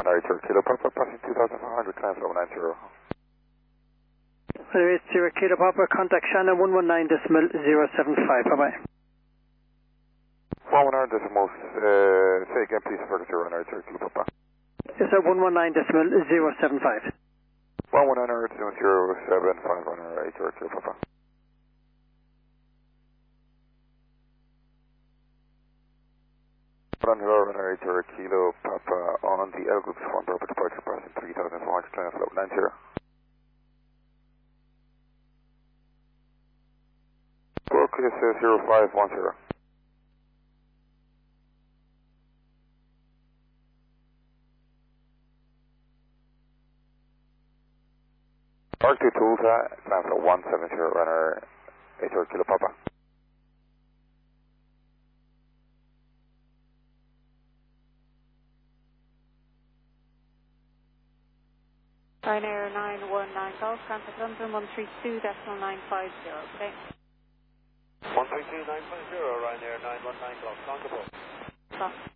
Ryanair 0 Kilo Papa, passing 2,500, climb level 90. It's 0 Kilo Papa, contact Shannon 119.075, bye bye. 119 say again please for the Ryanair 0 Kilo Papa. It's at 119.075. 119.075 Ryanair 0 Kilo Papa. Ryanair 0 Kilo Papa on the L Group's front proper departure passing 3,400, climb level 90. Focus 0510. Park 2 Tulsa, climb level 170, Ryanair 0 Kilo Papa. Ryanair 919 Golf, contact London 132.950, okay? 132.950, Ryanair 919 Golf, contact. Stop.